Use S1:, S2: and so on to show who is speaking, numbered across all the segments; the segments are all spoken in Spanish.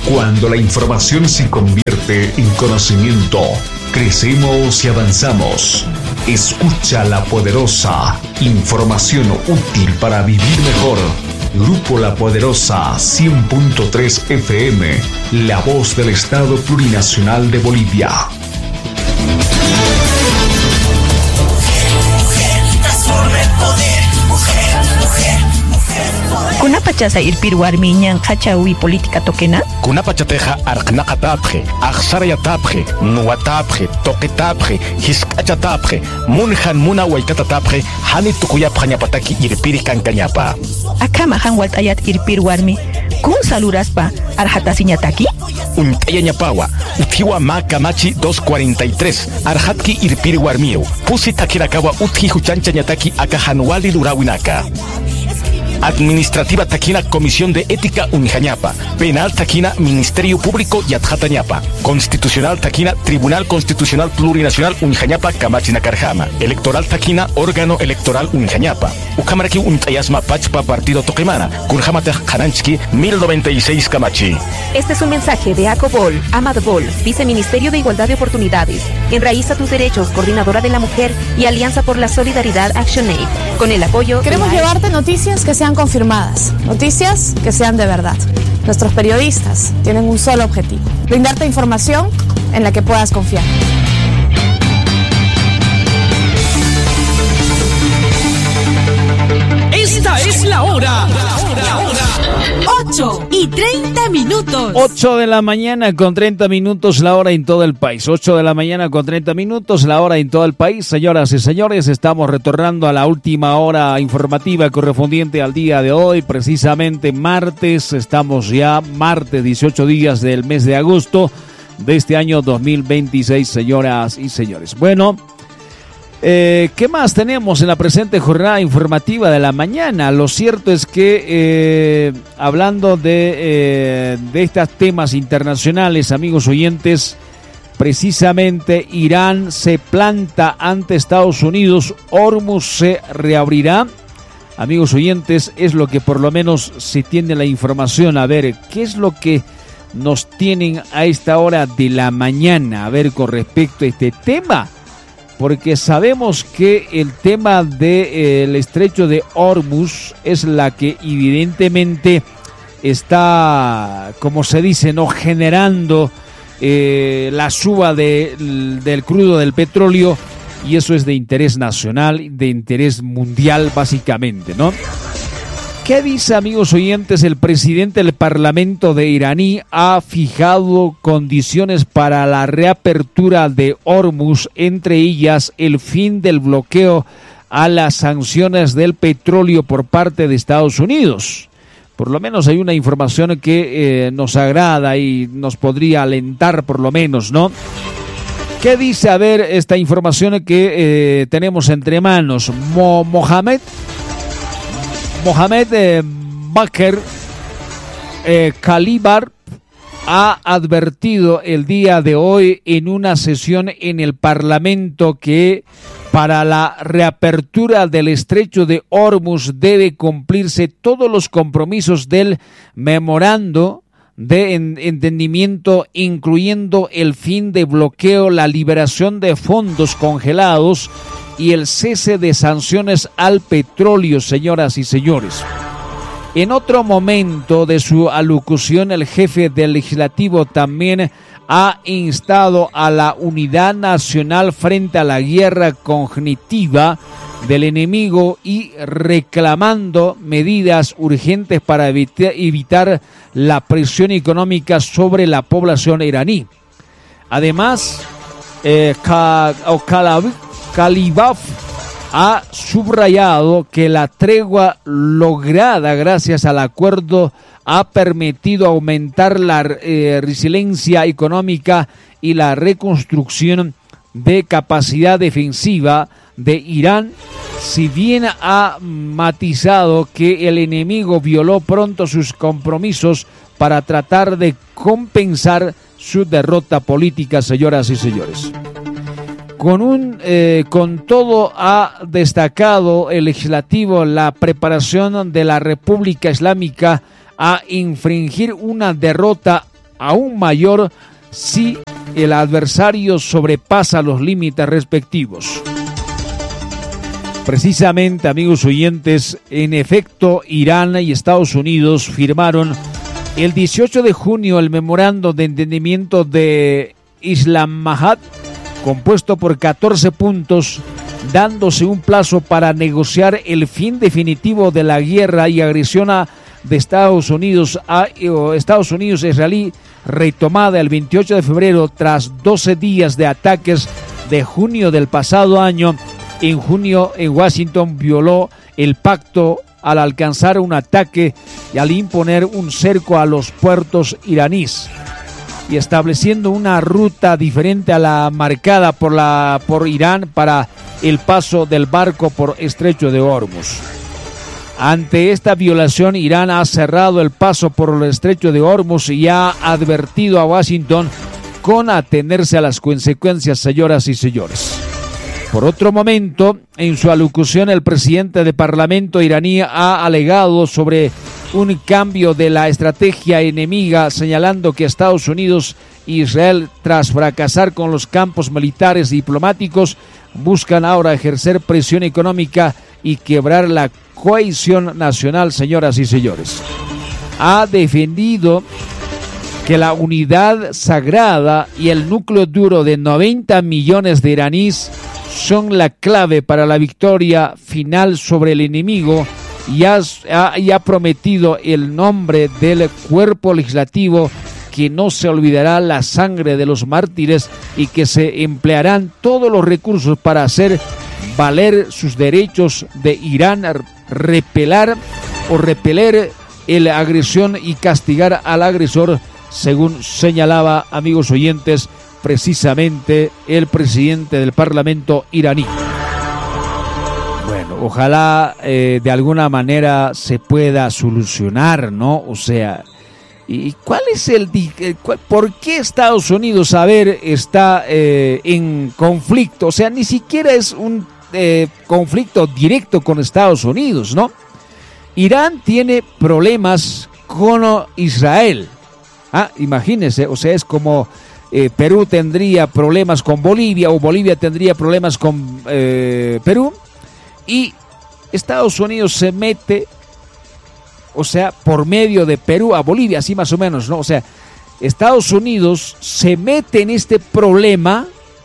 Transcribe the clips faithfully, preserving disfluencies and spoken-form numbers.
S1: Cuando la información se convierte en conocimiento, crecemos y avanzamos. Escucha La Poderosa, información útil para vivir mejor. Grupo La Poderosa cien punto tres F M, la voz del Estado Plurinacional de Bolivia.
S2: Kuna pachasa irpirwarmiñan hachawi política toquena.
S3: Kuna pachateja arqnaqatapje, aqsarayatapje, nuwatapje, toqetapje, hisk'achatapje, munhan muna waytatatapje, hani tukuyapqa ñapataki irpiri kankañapa.
S2: Akama han waltayat irpirwarmi, kun saluraspa arhatasiñataki?
S3: Untaya ñapawa, uthiwa maka machi doscientos cuarenta y tres, arhatki irpirwarmiu, pusi takirakawa uthi huchancha ñataki aka hanwali lurawinaka. Administrativa Taquina Comisión de Ética Unijañapa, Penal Taquina Ministerio Público Yatjatañapa, Constitucional Taquina Tribunal Constitucional Plurinacional Unijañapa Kamachina Karjama, Electoral Taquina Órgano Electoral Unijañapa, Ucamaraki Untayasma Pachpa Partido Toquemana, Kunjamataj Kananchki mil noventa y seis Kamachi.
S4: Este es un mensaje de Aco Bol, Amad Bol, Viceministerio de Igualdad de Oportunidades, Enraiza tus Derechos, Coordinadora de la Mujer y Alianza por la Solidaridad ActionAid, con el apoyo...
S5: Queremos llevarte noticias que sean confirmadas, noticias que sean de verdad. Nuestros periodistas tienen un solo objetivo: brindarte información en la que puedas confiar.
S6: Esta es la hora. La hora. ocho y treinta minutos.
S7: ocho de la mañana con treinta minutos, la hora en todo el país. ocho de la mañana con treinta minutos, la hora en todo el país. Señoras y señores, estamos retornando a la última hora informativa correspondiente al día de hoy, precisamente martes. Estamos ya martes, dieciocho días del mes de agosto de este año dos mil veintiséis, señoras y señores. Bueno, Eh, ¿qué más tenemos en la presente jornada informativa de la mañana? Lo cierto es que eh, hablando de, eh, de estos temas internacionales, amigos oyentes, precisamente Irán se planta ante Estados Unidos, Hormuz se reabrirá. Amigos oyentes, es lo que por lo menos se tiene la información. A ver, ¿qué es lo que nos tienen a esta hora de la mañana? A ver, con respecto a este tema. Porque sabemos que el tema del de, eh, estrecho de Hormuz es la que evidentemente está, como se dice, no generando eh, la suba de, del crudo del petróleo, y eso es de interés nacional, de interés mundial básicamente, ¿no? ¿Qué dice, amigos oyentes? El presidente del Parlamento de iraní ha fijado condiciones para la reapertura de Hormuz, entre ellas el fin del bloqueo a las sanciones del petróleo por parte de Estados Unidos. Por lo menos hay una información que eh, nos agrada y nos podría alentar por lo menos, ¿no? ¿Qué dice, a ver, esta información que eh, tenemos entre manos? Mo- Mohamed... Mohamed eh, Bakr eh, Kalibar ha advertido el día de hoy en una sesión en el Parlamento que para la reapertura del estrecho de Hormuz debe cumplirse todos los compromisos del memorando de entendimiento, incluyendo el fin de bloqueo, la liberación de fondos congelados y el cese de sanciones al petróleo, señoras y señores. En otro momento de su alocución, el jefe del legislativo también ha instado a la unidad nacional frente a la guerra cognitiva del enemigo y reclamando medidas urgentes para evitar, evitar la presión económica sobre la población iraní. Además, eh, Kalibaf ha subrayado que la tregua lograda gracias al acuerdo ha permitido aumentar la eh, resiliencia económica y la reconstrucción de capacidad defensiva de Irán, si bien ha matizado que el enemigo violó pronto sus compromisos para tratar de compensar su derrota política, señoras y señores. Con, un, eh, con todo ha destacado el legislativo la preparación de la República Islámica a infringir una derrota aún mayor si el adversario sobrepasa los límites respectivos. Precisamente, amigos oyentes, en efecto, Irán y Estados Unidos firmaron el dieciocho de junio el memorando de entendimiento de Islamabad, compuesto por catorce puntos, dándose un plazo para negociar el fin definitivo de la guerra y agresión a, de Estados Unidos a Estados Unidos israelí, retomada el veintiocho de febrero tras doce días de ataques de junio del pasado año. En junio, en Washington violó el pacto al alcanzar un ataque y al imponer un cerco a los puertos iraníes y estableciendo una ruta diferente a la marcada por, la, por Irán para el paso del barco por Estrecho de Hormuz. Ante esta violación, Irán ha cerrado el paso por el Estrecho de Hormuz y ha advertido a Washington con atenerse a las consecuencias, señoras y señores. Por otro momento, en su alocución, el presidente del Parlamento iraní ha alegado sobre un cambio de la estrategia enemiga, señalando que Estados Unidos e Israel, tras fracasar con los campos militares y diplomáticos, buscan ahora ejercer presión económica y quebrar la cohesión nacional, señoras y señores. Ha defendido que la unidad sagrada y el núcleo duro de noventa millones de iraníes son la clave para la victoria final sobre el enemigo y ha, y ha prometido el nombre del cuerpo legislativo que no se olvidará la sangre de los mártires y que se emplearán todos los recursos para hacer valer sus derechos de Irán, repelar o repeler la agresión y castigar al agresor, según señalaba, amigos oyentes, precisamente el presidente del Parlamento iraní. Bueno, ojalá eh, de alguna manera se pueda solucionar, ¿no? O sea, ¿y cuál es el cuál, por qué Estados Unidos, a ver, está eh, en conflicto? O sea, ni siquiera es un eh, conflicto directo con Estados Unidos, ¿no? Irán tiene problemas con Israel. Ah, imagínense, o sea, es como Eh, Perú tendría problemas con Bolivia o Bolivia tendría problemas con eh, Perú y Estados Unidos se mete, o sea, por medio de Perú a Bolivia, así más o menos, ¿no? O sea, Estados Unidos se mete en este problema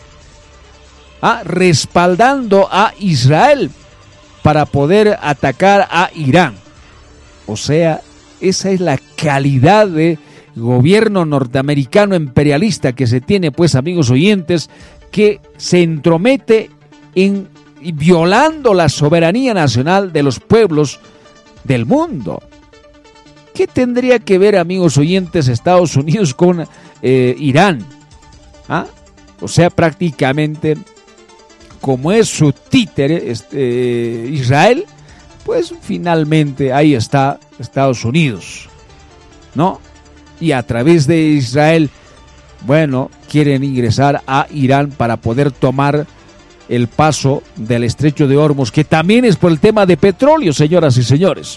S7: ah, respaldando a Israel para poder atacar a Irán. O sea, esa es la calidad de gobierno norteamericano imperialista que se tiene, pues, amigos oyentes, que se entromete en violando la soberanía nacional de los pueblos del mundo. ¿Qué tendría que ver, amigos oyentes, Estados Unidos con eh, Irán? ¿Ah? O sea, prácticamente, como es su títere este, Israel, pues finalmente ahí está Estados Unidos, ¿no? Y a través de Israel, bueno, quieren ingresar a Irán para poder tomar el paso del Estrecho de Hormuz, que también es por el tema de petróleo, señoras y señores.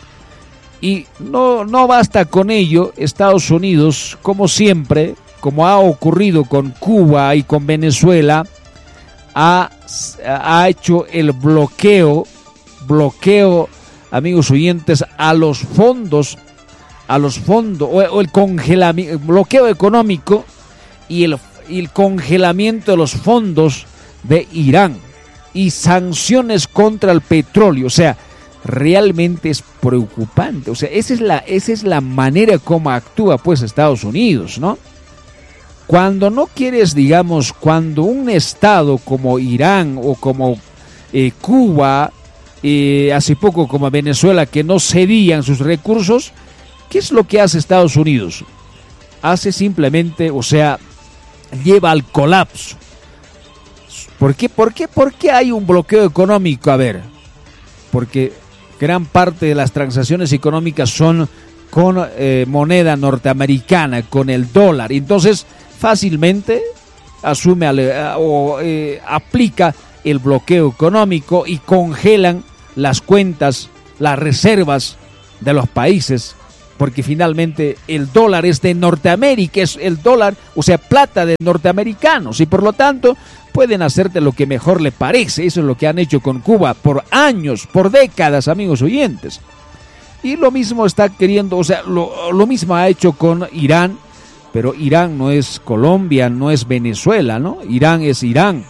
S7: Y no, no basta con ello, Estados Unidos, como siempre, como ha ocurrido con Cuba y con Venezuela, ha, ha hecho el bloqueo, bloqueo, amigos oyentes, a los fondos a los fondos, o, o el congelamiento, bloqueo económico y el, y el congelamiento de los fondos de Irán y sanciones contra el petróleo. O sea, realmente es preocupante. O sea, esa es la, esa es la manera como actúa, pues, Estados Unidos, ¿no? Cuando no quieres, digamos, cuando un estado como Irán o como eh, Cuba, eh, hace poco como Venezuela, que no cedían sus recursos, ¿qué es lo que hace Estados Unidos? Hace simplemente, o sea, lleva al colapso. ¿Por qué? ¿Por qué? ¿Por qué hay un bloqueo económico? A ver, porque gran parte de las transacciones económicas son con eh, moneda norteamericana, con el dólar. Entonces, fácilmente asume o eh, aplica el bloqueo económico y congelan las cuentas, las reservas de los países porque finalmente el dólar es de Norteamérica, es el dólar, o sea, plata de norteamericanos, y por lo tanto pueden hacerte lo que mejor le parece. Eso es lo que han hecho con Cuba por años, por décadas, amigos oyentes. Y lo mismo está queriendo, o sea, lo, lo mismo ha hecho con Irán, pero Irán no es Colombia, no es Venezuela, ¿no? Irán es Irán.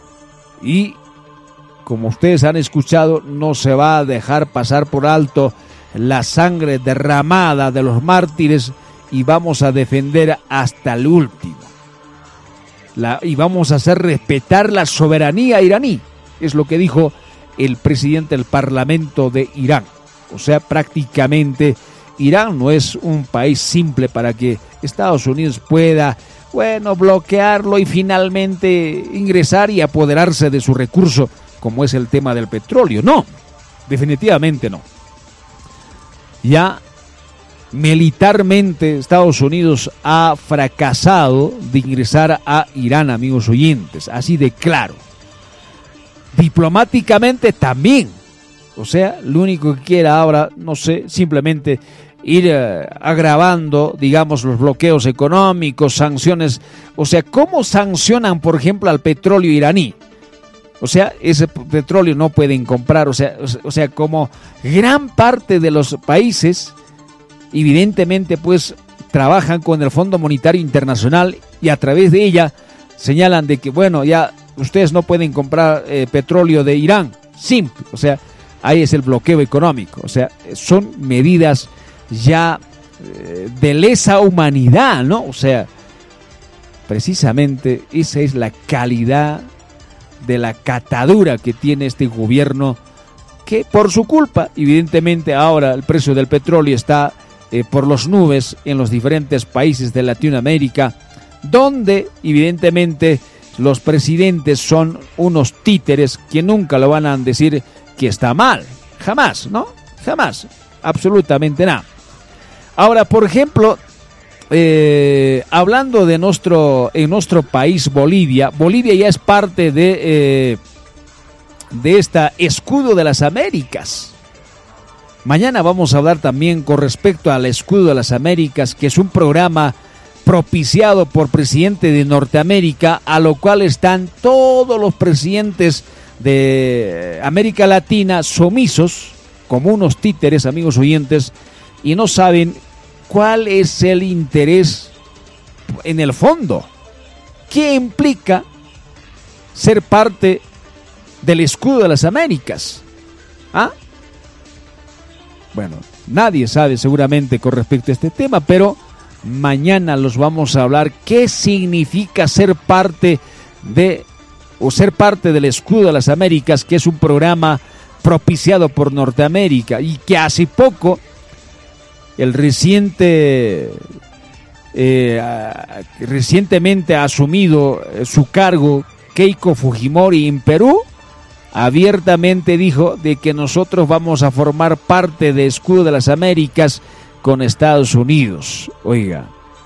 S7: Y como ustedes han escuchado, no se va a dejar pasar por alto la sangre derramada de los mártires, y vamos a defender hasta el último. La, y vamos a hacer respetar la soberanía iraní, es lo que dijo el presidente del Parlamento de Irán. O sea, prácticamente Irán no es un país simple para que Estados Unidos pueda, bueno, bloquearlo y finalmente ingresar y apoderarse de su recurso, como es el tema del petróleo. No, definitivamente no. Ya militarmente Estados Unidos ha fracasado de ingresar a Irán, amigos oyentes, así de claro. Diplomáticamente también. O sea, lo único que quiera ahora, no sé, simplemente ir eh, agravando, digamos, los bloqueos económicos, sanciones. O sea, ¿cómo sancionan, por ejemplo, al petróleo iraní? O sea, ese petróleo no pueden comprar. O sea, o sea, como gran parte de los países, evidentemente, pues, trabajan con el Fondo Monetario Internacional y a través de ella señalan de que, bueno, ya ustedes no pueden comprar eh, petróleo de Irán. Simple, o sea, ahí es el bloqueo económico. O sea, son medidas ya eh, de lesa humanidad, ¿no? O sea, precisamente esa es la calidad de la catadura que tiene este gobierno, que por su culpa, evidentemente, ahora el precio del petróleo está eh, por las nubes en los diferentes países de Latinoamérica, donde evidentemente los presidentes son unos títeres que nunca lo van a decir que está mal, jamás, ¿no? Jamás, absolutamente nada. Ahora, por ejemplo, eh, hablando de nuestro, en nuestro país, Bolivia, Bolivia ya es parte de, eh, de esta escudo de las Américas. Mañana vamos a hablar también con respecto al escudo de las Américas, que es un programa propiciado por presidente de Norteamérica, a lo cual están todos los presidentes de América Latina sumisos, como unos títeres, amigos oyentes, y no saben cuál es el interés en el fondo. ¿Qué implica ser parte del escudo de las Américas? ¿Ah? Bueno, nadie sabe seguramente con respecto a este tema, pero mañana los vamos a hablar qué significa ser parte de o ser parte del escudo de las Américas, que es un programa propiciado por Norteamérica y que hace poco el reciente eh, recientemente ha asumido su cargo Keiko Fujimori en Perú, abiertamente dijo de que nosotros vamos a formar parte del escudo de las Américas con Estados Unidos. Oiga,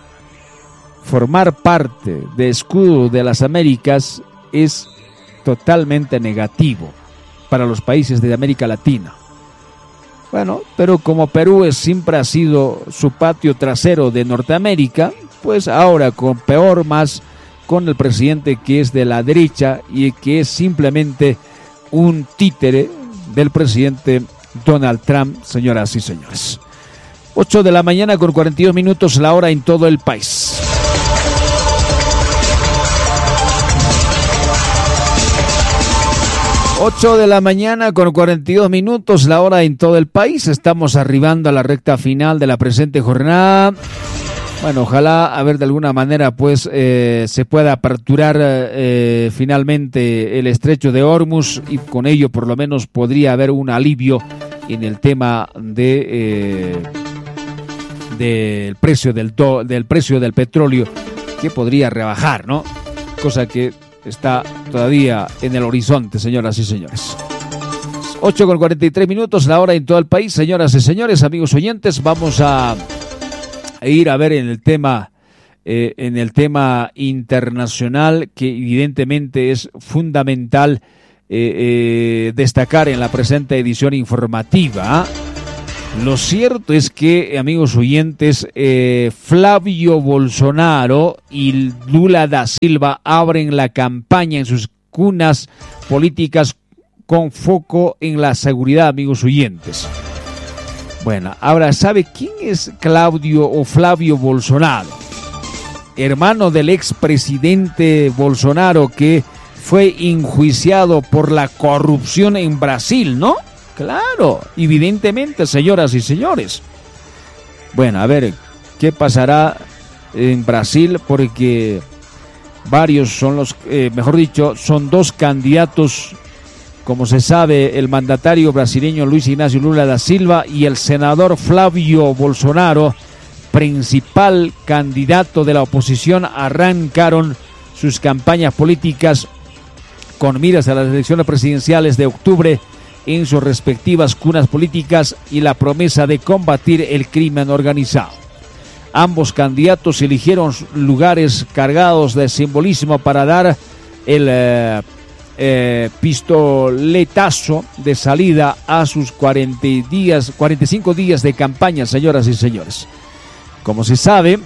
S7: formar parte del escudo de las Américas es totalmente negativo para los países de América Latina. Bueno, pero como Perú es, siempre ha sido su patio trasero de Norteamérica, pues ahora con peor más con el presidente que es de la derecha y que es simplemente un títere del presidente Donald Trump, señoras y señores. ocho de la mañana con cuarenta y dos minutos, la hora en todo el país. ocho de la mañana con cuarenta y dos minutos, la hora en todo el país. Estamos arribando a la recta final de la presente jornada. Bueno, ojalá, a ver, de alguna manera, pues, eh, se pueda aperturar eh, finalmente el estrecho de Hormuz y con ello, por lo menos, podría haber un alivio en el tema de eh, del precio del do, del precio del petróleo, que podría rebajar, ¿no? Cosa que está todavía en el horizonte, señoras y señores. ocho con cuarenta y tres minutos, la hora en todo el país. Señoras y señores, amigos oyentes, vamos a ir a ver en el tema eh, en el tema internacional, que evidentemente es fundamental eh, eh, destacar en la presente edición informativa. Lo cierto es que, amigos oyentes, eh, Flavio Bolsonaro y Lula da Silva abren la campaña en sus cunas políticas con foco en la seguridad, amigos oyentes. Bueno, ahora, ¿sabe quién es Claudio o Flavio Bolsonaro? Hermano del expresidente Bolsonaro que fue enjuiciado por la corrupción en Brasil, ¿no? Claro, evidentemente, señoras y señores. Bueno, a ver, ¿qué pasará en Brasil? Porque varios son los, eh, mejor dicho, son dos candidatos, como se sabe, el mandatario brasileño Luis Ignacio Lula da Silva y el senador Flavio Bolsonaro, principal candidato de la oposición, arrancaron sus campañas políticas con miras a las elecciones presidenciales de octubre en sus respectivas cunas políticas y la promesa de combatir el crimen organizado. Ambos candidatos eligieron lugares cargados de simbolismo para dar el eh, eh, pistoletazo de salida a sus cuarenta días, cuarenta y cinco días de campaña, señoras y señores. Como se sabe,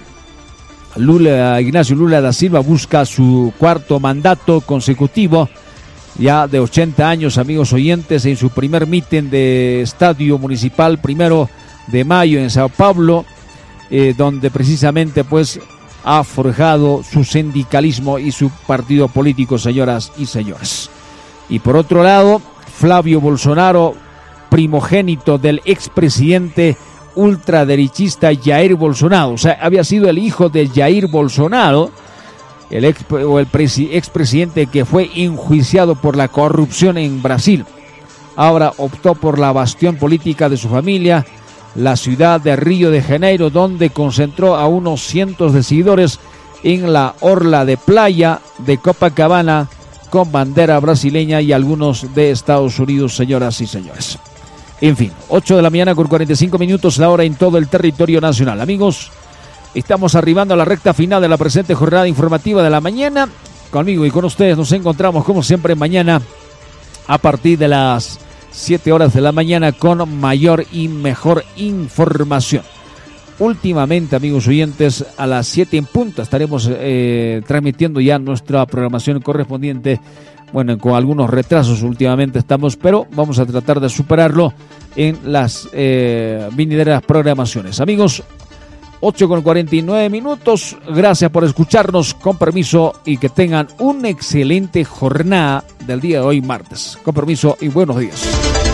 S7: Lula, Ignacio Lula da Silva busca su cuarto mandato consecutivo, ya de ochenta años, amigos oyentes, en su primer mitin de Estadio Municipal, primero de mayo en Sao Paulo, eh, donde precisamente pues ha forjado su sindicalismo y su partido político, señoras y señores. Y por otro lado, Flavio Bolsonaro, primogénito del expresidente ultraderechista Jair Bolsonaro, o sea, había sido el hijo de Jair Bolsonaro, el ex, o el presi, expresidente que fue enjuiciado por la corrupción en Brasil. Ahora optó por la bastión política de su familia, la ciudad de Río de Janeiro, donde concentró a unos cientos de seguidores en la orla de playa de Copacabana con bandera brasileña y algunos de Estados Unidos, señoras y señores. En fin, ocho de la mañana con cuarenta y cinco minutos, la hora en todo el territorio nacional. Amigos, estamos arribando a la recta final de la presente jornada informativa de la mañana. Conmigo y con ustedes nos encontramos como siempre mañana a partir de las siete horas de la mañana con mayor y mejor información. Últimamente, amigos oyentes, a las siete en punto estaremos eh, transmitiendo ya nuestra programación correspondiente. Bueno, con algunos retrasos últimamente estamos, pero vamos a tratar de superarlo en las eh, venideras programaciones. Amigos, ocho con cuarenta y nueve minutos. Gracias por escucharnos, con permiso, y que tengan una excelente jornada del día de hoy, martes. Con permiso y buenos días.